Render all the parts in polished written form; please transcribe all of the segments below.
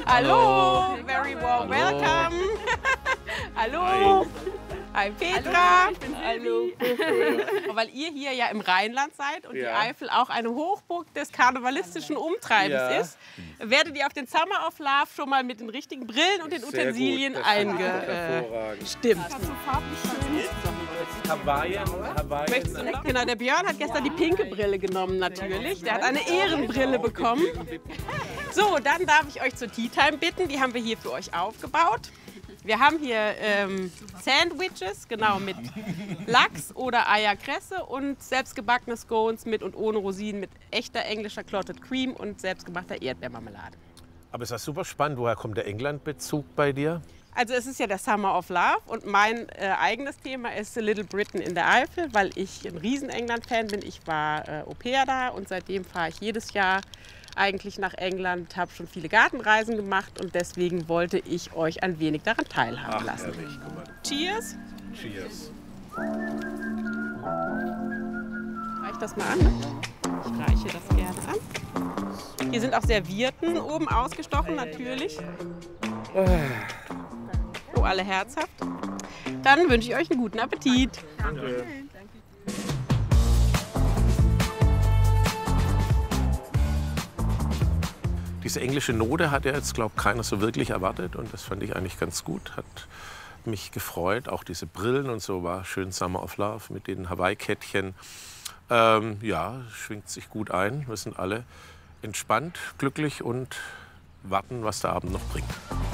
Hallo, very warm welcome. Hallo. Hi Petra. Hallo. Weil ihr hier ja im Rheinland seid und die Eifel auch eine Hochburg des karnevalistischen Umtreibens ist, werdet ihr auf den Summer of Love schon mal mit den richtigen Brillen und den Utensilien eingestimmt. Genau, der Björn hat gestern die pinke Brille genommen natürlich. Der hat eine Ehrenbrille bekommen. So, dann darf ich euch zur Tea Time bitten. Die haben wir hier für euch aufgebaut. Wir haben hier Sandwiches, genau, mit Lachs oder Eierkresse und selbstgebackene Scones mit und ohne Rosinen mit echter englischer Clotted Cream und selbstgemachter Erdbeermarmelade. Aber ist das super spannend. Woher kommt der England-Bezug bei dir? Also es ist ja der Summer of Love und mein eigenes Thema ist Little Britain in der Eifel, weil ich ein riesen England-Fan bin. Ich war Au-pair da und seitdem fahre ich jedes Jahr eigentlich nach England, habe schon viele Gartenreisen gemacht und deswegen wollte ich euch ein wenig daran teilhaben lassen. Herrlich, guck mal. Cheers! Cheers. Reich das mal an. Ne? Ich reiche das gerne an. Hier sind auch Servietten oben ausgestochen, natürlich. Oh, alle herzhaft. Dann wünsche ich euch einen guten Appetit. Danke. Diese englische Note hat ja jetzt, glaube ich, keiner so wirklich erwartet. Und das fand ich eigentlich ganz gut. Hat mich gefreut. Auch diese Brillen und so war schön Summer of Love mit den Hawaii-Kettchen. Ja, schwingt sich gut ein. Wir sind alle entspannt, glücklich und warten, was der Abend noch bringt.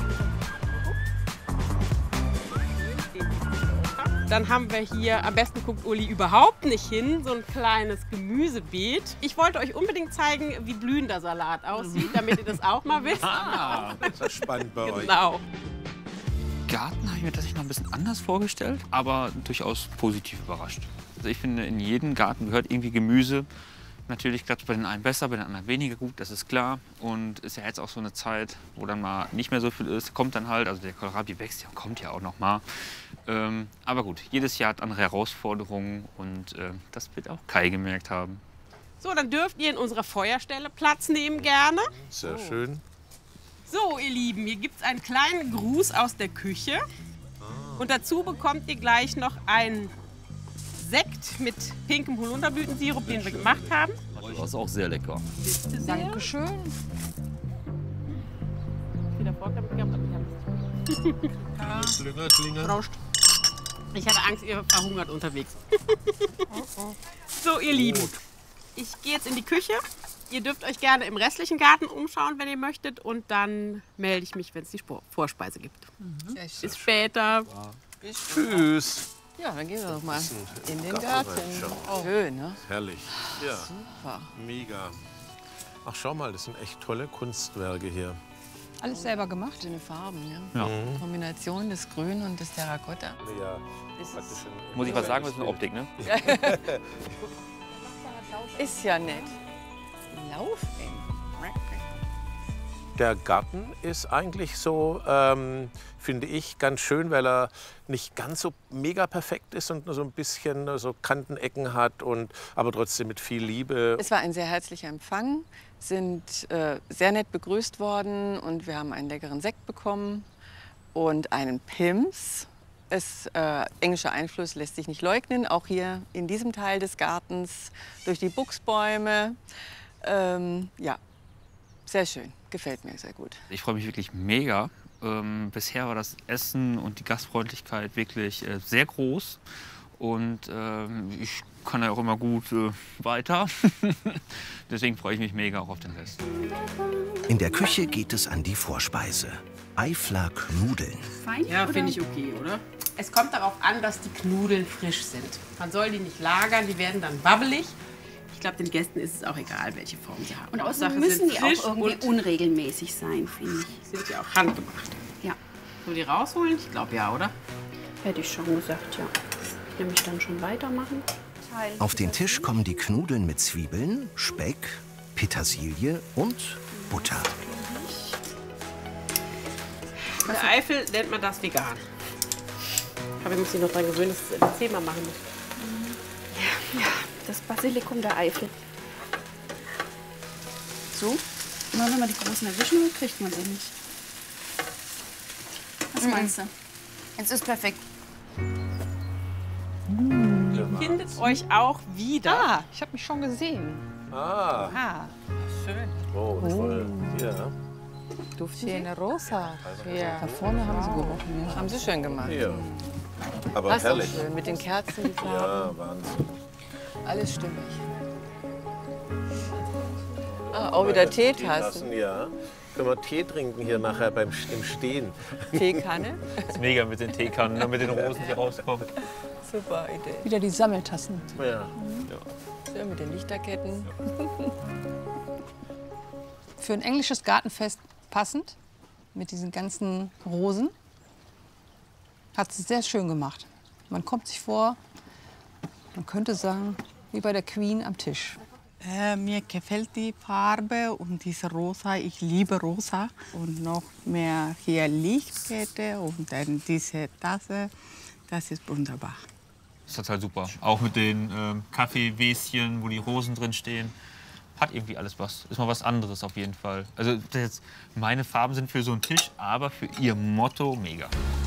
Dann haben wir hier, am besten guckt Uli überhaupt nicht hin, so ein kleines Gemüsebeet. Ich wollte euch unbedingt zeigen, wie blühender Salat aussieht, damit ihr das auch mal wisst. Das ist spannend bei euch. Genau. Garten habe ich mir tatsächlich noch ein bisschen anders vorgestellt, aber durchaus positiv überrascht. Also ich finde, in jeden Garten gehört irgendwie Gemüse. Natürlich klappt es bei den einen besser, bei den anderen weniger gut, das ist klar. Und ist ja jetzt auch so eine Zeit, wo dann mal nicht mehr so viel ist, kommt dann halt, also der Kohlrabi wächst ja und kommt ja auch noch mal. Aber gut, jedes Jahr hat andere Herausforderungen und das wird auch Kai gemerkt haben. So, dann dürft ihr in unserer Feuerstelle Platz nehmen gerne. Sehr schön. So, ihr Lieben, hier gibt es einen kleinen Gruß aus der Küche. Und dazu bekommt ihr gleich noch einen Sekt mit pinkem Holunderblütensirup, den wir gemacht haben. Das ist auch sehr lecker. Dankeschön. Wieder Vorkampf gehabt, aber ich habe es. Prost. Ich hatte Angst, ihr verhungert unterwegs. So, ihr Lieben, ich gehe jetzt in die Küche. Ihr dürft euch gerne im restlichen Garten umschauen, wenn ihr möchtet. Und dann melde ich mich, wenn es die Vorspeise gibt. Bis später. Tschüss. Ja, dann gehen wir doch mal in den Garten. Schön, ne? Herrlich. Ja, Super. mega. Ach, schau mal, das sind echt tolle Kunstwerke hier. Alles selber gemacht. Schöne Farben, ja. Ja. Kombination des Grün und des Terrakotta. Ja, Muss ich was sagen, das ist eine Optik, ne? Ist ja nett. Laufen. Der Garten ist eigentlich so, finde ich, ganz schön, weil er nicht ganz so mega perfekt ist und nur so ein bisschen so Kantenecken hat, aber trotzdem mit viel Liebe. Es war ein sehr herzlicher Empfang, sind sehr nett begrüßt worden und wir haben einen leckeren Sekt bekommen und einen Pims. Englischer Einfluss lässt sich nicht leugnen, auch hier in diesem Teil des Gartens durch die Buchsbäume. Ja, sehr schön, gefällt mir sehr gut. Ich freue mich wirklich mega. Bisher war das Essen und die Gastfreundlichkeit wirklich sehr groß. Und ich kann ja auch immer gut weiter. Deswegen freue ich mich mega auch auf den Rest. In der Küche geht es an die Vorspeise. Eifler Knudeln. Ja, finde ich okay, oder? Es kommt darauf an, dass die Knudeln frisch sind. Man soll die nicht lagern, die werden dann wabbelig. Ich glaube, den Gästen ist es auch egal, welche Form sie haben. Und außerdem müssen die auch irgendwie unregelmäßig sein, finde ich. Sind ja auch handgemacht. Ja. Sollen wir die rausholen? Ich glaube ja, oder? Hätte ich schon gesagt, ja. Ich will mich dann schon weitermachen. Auf den Tisch kommen die Knudeln mit Zwiebeln, Speck, Petersilie und Butter. In der Eifel nennt man das vegan. Aber ich muss mich noch daran gewöhnen, dass ich das 10-mal machen muss. Ja, das Basilikum der Eifel. So, immer wenn wir die großen erwischen, kriegt man sie nicht. Was meinst du? Jetzt ist perfekt. Ihr findet euch auch wieder. Ah, ich habe mich schon gesehen. Ah, Schön. oh, toll. Ja. Duftchen rosa. Ja. Da vorne haben sie gerochen. Ja. Haben sie schön gemacht. Ja. Aber Das ist auch herrlich. schön. Mit den Kerzen, die Farben. Ja, Wahnsinn. Alles stimmig. Ah, auch wieder Teetassen. Ja. Können wir Tee trinken hier nachher im Stehen? Teekanne. Das ist mega mit den Teekannen, ne, mit den Rosen, die rauskommen. Super Idee. Wieder die Sammeltassen. Ja. Schön mit den Lichterketten. Für ein englisches Gartenfest passend, mit diesen ganzen Rosen. Hat sie sehr schön gemacht. Man kommt sich vor, man könnte sagen, wie bei der Queen am Tisch. Mir gefällt die Farbe und diese Rosa. Ich liebe Rosa. Und noch mehr hier Lichtkette und dann diese Tasse. Das ist wunderbar. Das ist total super. Auch mit den Kaffeewäschen, wo die Rosen drin stehen. Hat irgendwie alles was. Ist mal was anderes auf jeden Fall. Also jetzt, meine Farben sind für so einen Tisch, aber für ihr Motto mega.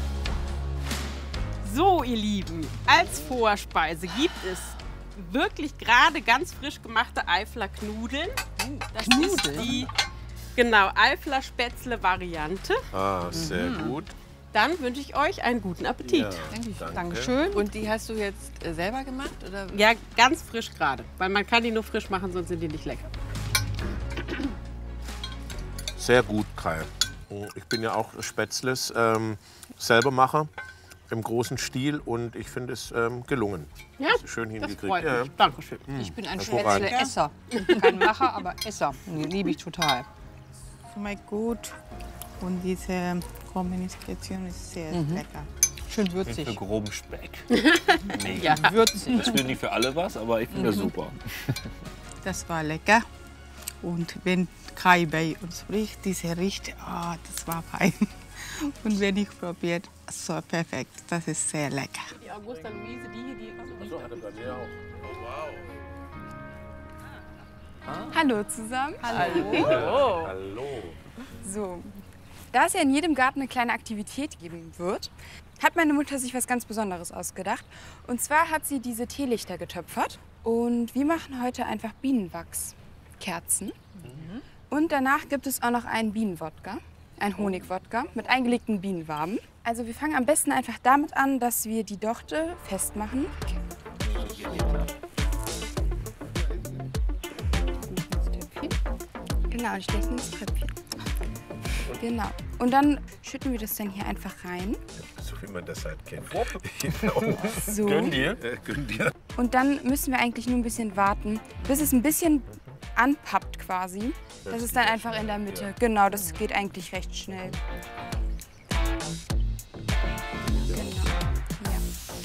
So, ihr Lieben, als Vorspeise gibt es wirklich gerade ganz frisch gemachte Eifler Knudeln. Das ist die Eifler Spätzle-Variante. Ah, sehr gut. Dann wünsche ich euch einen guten Appetit. Ja, danke. Dankeschön. Und die hast du jetzt selber gemacht? Oder? Ja, ganz frisch gerade. Weil man kann die nur frisch machen, sonst sind die nicht lecker. Sehr gut, Kai. Ich bin ja auch Spätzles selber Macher im großen Stil und ich finde es gelungen. Ja, Schön das hingekriegt. freut Ja. mich. Dankeschön. Ich bin ein Hervorragend. Spätzle-Esser. Kein Macher, aber Esser. Die liebe ich total. Schmeckt gut. Und diese Kombination ist sehr lecker. Schön Für würzig. groben Speck. Ja. Würzig. Das spielt nicht für alle was, aber ich finde das super. Das war lecker. Und wenn Kai bei uns spricht, diese riecht, das war fein. Und wenn ich probiert, so perfekt. Das ist sehr lecker. Die Augusta Luise, die hier, die So, hat er bei mir auch. Oh, wow. Hallo zusammen. Hallo. Hallo. So, da es ja in jedem Garten eine kleine Aktivität geben wird, hat meine Mutter sich was ganz Besonderes ausgedacht. Und zwar hat sie diese Teelichter getöpfert. Und wir machen heute einfach Bienenwachskerzen. Und danach gibt es auch noch einen Bienenwodka, einen Honigwodka mit eingelegten Bienenwaben. Also wir fangen am besten einfach damit an, dass wir die Dochte festmachen. Genau, ich steche ins Töpfchen. Genau. Und dann schütten wir das dann hier einfach rein. So wie man das halt kennt. So. Gönn dir. Gönn dir. Und dann müssen wir eigentlich nur ein bisschen warten, bis es ein bisschen anpappt quasi. Das ist dann einfach in der Mitte. Genau, das geht eigentlich recht schnell. Genau. Ja.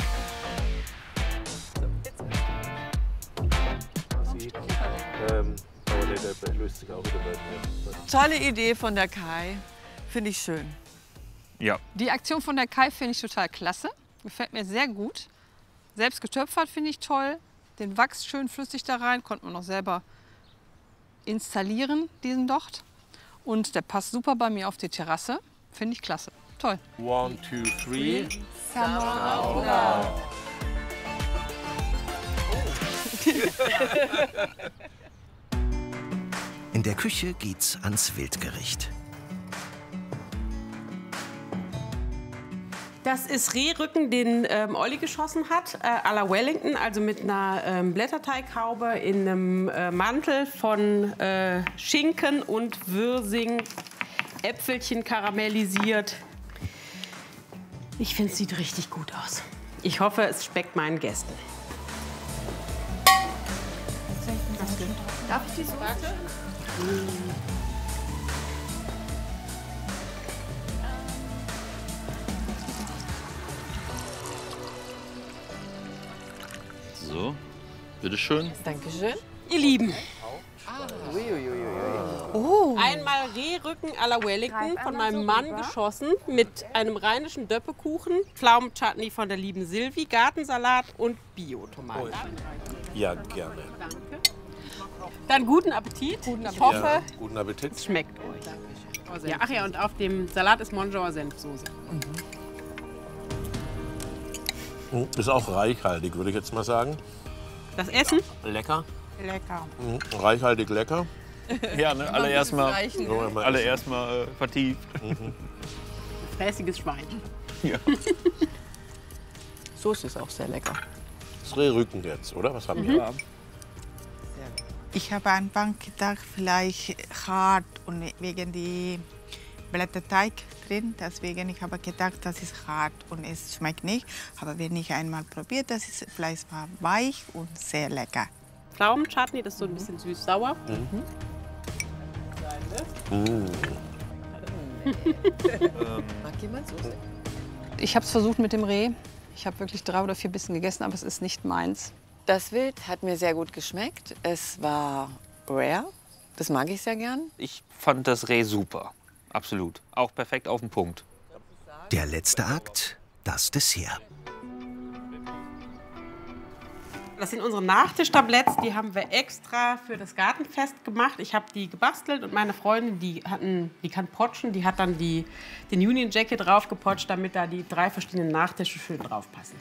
Aber der löst sich auch wieder bei mir. Tolle Idee von der Kai. Finde ich schön. Ja. Die Aktion von der Kai finde ich total klasse. Gefällt mir sehr gut. Selbst getöpfert finde ich toll. Den Wachs schön flüssig da rein. Konnte man noch selber installieren, diesen Docht. Und der passt super bei mir auf die Terrasse. Finde ich klasse. Toll. 1, 2, 3. In der Küche geht's ans Wildgericht. Das ist Rehrücken, den Olli geschossen hat, à la Wellington, also mit einer Blätterteighaube in einem Mantel von Schinken und Würsing, Äpfelchen karamellisiert. Ich finde, es sieht richtig gut aus. Ich hoffe, es schmeckt meinen Gästen. Darf ich die so? Warte. So, bitteschön. Dankeschön. Ihr Lieben, Oh. einmal Rehrücken à la Wellington von meinem Mann geschossen mit einem rheinischen Döppekuchen, Pflaumenchutney von der lieben Silvi, Gartensalat und Bio-Tomaten. Ja, gerne. Dann guten Appetit. Ich hoffe, Guten Appetit. es schmeckt euch. Ja, ach ja, und auf dem Salat ist Monjauer Senfsoße. Ist auch reichhaltig, würde ich jetzt mal sagen. Das Essen? Lecker. Lecker. Reichhaltig lecker. Ja, ne? Alle erstmal vertieft. Fräßiges Schwein. Ja. Soße ist auch sehr lecker. Das Rehrücken jetzt, oder? Was haben wir? Ich habe am Anfang gedacht, vielleicht hart und wegen die Blätterteig drin. Deswegen ich habe gedacht, das ist hart und es schmeckt nicht. Aber wenn ich einmal probiert, das ist Fleisch war weich und sehr lecker. Pflaumenchutney, das ist so ein bisschen süß-sauer. Mag jemand Soße? Ich habe es versucht mit dem Reh. Ich habe wirklich 3 oder 4 Bissen gegessen, aber es ist nicht meins. Das Wild hat mir sehr gut geschmeckt. Es war rare. Das mag ich sehr gern. Ich fand das Reh super. Absolut. Auch perfekt auf den Punkt. Der letzte Akt, das Dessert. Das sind unsere Nachtischtabletts, die haben wir extra für das Gartenfest gemacht. Ich habe die gebastelt und meine Freundin, die kann potschen, die hat dann den Union Jacket drauf gepotscht, damit da die 3 verschiedenen Nachtische schön drauf passen.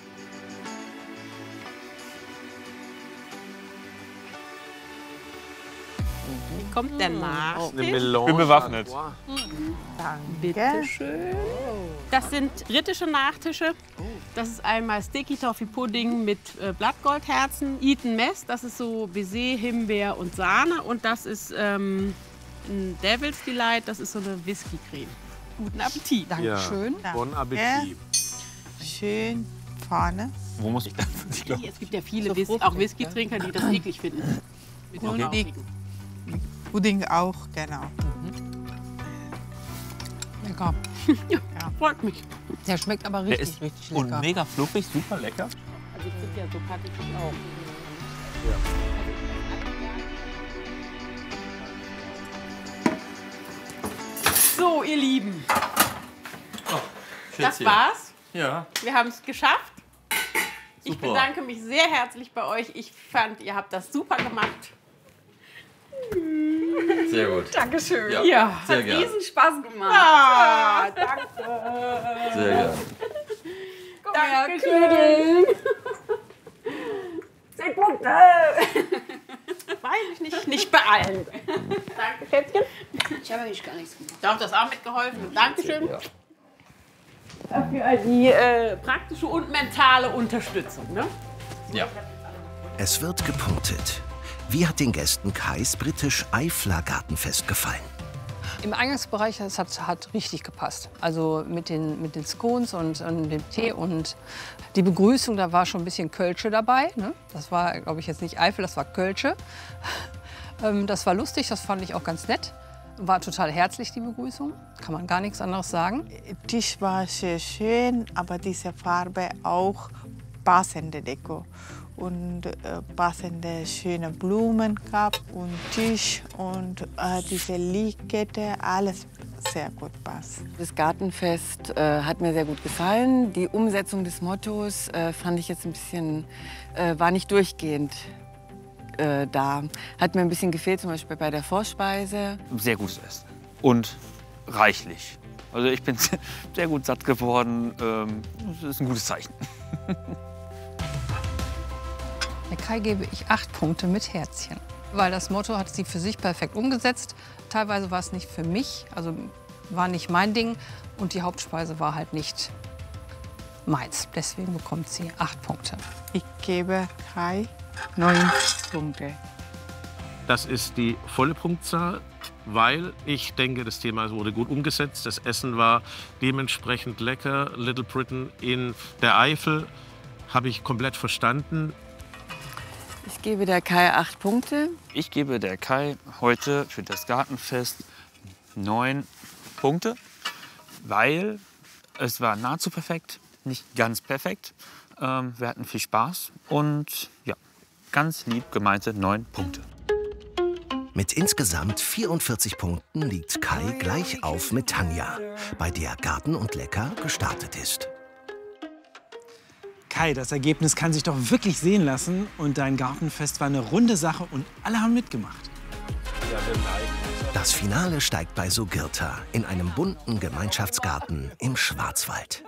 Hier kommt der Nachtisch. Eine Melange. Ich bin bewaffnet. Bitte schön. Das sind britische Nachtische. Das ist einmal Sticky Toffee Pudding mit Blattgoldherzen. Eton Mess, das ist so Baiser, Himbeer und Sahne. Und das ist ein Devil's Delight, das ist so eine Whisky-Creme. Guten Appetit. Dankeschön. Ja. Bon Appetit. Schön vorne. Wo muss ich das? Ich glaub, Es gibt ja viele auch Whisky-Trinker, die das eklig finden. Mit den Rauchigen. Pudding auch, genau. Lecker. Ja, freut mich. Der schmeckt aber der richtig, ist richtig und lecker. mega fluffig, super lecker. Also ich finde ja so Patik auch. So, ihr Lieben, das war's. Ja. Wir haben es geschafft. Ich bedanke mich sehr herzlich bei euch. Ich fand, ihr habt das super gemacht. Sehr gut. Dankeschön. Ja, Ja. sehr Hat gerne. riesen Spaß gemacht. Ah, danke. Sehr gerne. Dankeschön. 10 Punkte. Weiß ich nicht, nicht bei allen. Danke, Kätzchen. Ich habe eigentlich gar nichts gemacht. Du hast das auch mitgeholfen. Dankeschön. Ja. Für die praktische und mentale Unterstützung. Ne? Ja. Es wird gepunktet. Wie hat den Gästen Kais britisch-Eifler Gartenfest gefallen? Im Eingangsbereich, das hat richtig gepasst. Also mit den Scones und dem Tee und die Begrüßung, da war schon ein bisschen Kölsche dabei. Ne? Das war, glaube ich, jetzt nicht Eifel, das war Kölsche. Das war lustig, das fand ich auch ganz nett. War total herzlich, die Begrüßung. Kann man gar nichts anderes sagen. Der Tisch war sehr schön, aber diese Farbe auch passende Deko. Und passende schöne Blumen gab und Tisch und diese Lichtkette, alles sehr gut passt. Das Gartenfest hat mir sehr gut gefallen. Die Umsetzung des Mottos fand ich jetzt ein bisschen, war nicht durchgehend da. Hat mir ein bisschen gefehlt, zum Beispiel bei der Vorspeise. Sehr gutes Essen. Und reichlich. Also ich bin sehr gut satt geworden. Das ist ein gutes Zeichen. Der Kai gebe ich 8 Punkte mit Herzchen. Weil das Motto hat sie für sich perfekt umgesetzt. Teilweise war es nicht für mich, also war nicht mein Ding. Und die Hauptspeise war halt nicht meins. Deswegen bekommt sie 8 Punkte. Ich gebe Kai 9 Punkte. Das ist die volle Punktzahl, weil ich denke, das Thema wurde gut umgesetzt. Das Essen war dementsprechend lecker. Little Britain in der Eifel habe ich komplett verstanden. Ich gebe der Kai 8 Punkte. Ich gebe der Kai heute für das Gartenfest 9 Punkte, weil es war nahezu perfekt, nicht ganz perfekt. Wir hatten viel Spaß und ja, ganz lieb gemeinte 9 Punkte. Mit insgesamt 44 Punkten liegt Kai gleich auf mit Tanja, bei der Garten und Lecker gestartet ist. Kai, das Ergebnis kann sich doch wirklich sehen lassen. Und dein Gartenfest war eine runde Sache und alle haben mitgemacht. Ja, wir neigen uns Das Finale steigt bei Sugirta in einem bunten Gemeinschaftsgarten im Schwarzwald.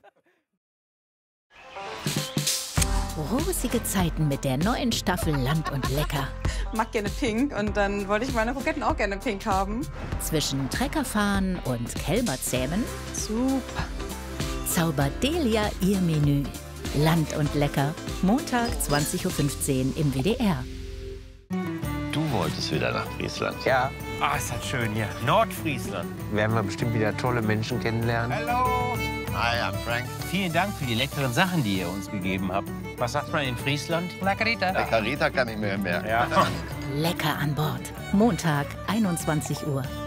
Rosige Zeiten mit der neuen Staffel Land und Lecker. Ich mag gerne pink und dann wollte ich meine Kroketten auch gerne pink haben. Zwischen Treckerfahren und Kälberzähmen Super. zaubert Delia ihr Menü. Land und Lecker, Montag 20:15 Uhr im WDR. Du wolltest wieder nach Friesland. Ja. Ah, ist das schön hier. Nordfriesland. Werden wir bestimmt wieder tolle Menschen kennenlernen. Hallo. Hi, I'm Frank. Vielen Dank für die leckeren Sachen, die ihr uns gegeben habt. Was sagt man in Friesland? Margarita. Margarita kann ich mir mehr. Ja. Lecker an Bord. Montag, 21 Uhr.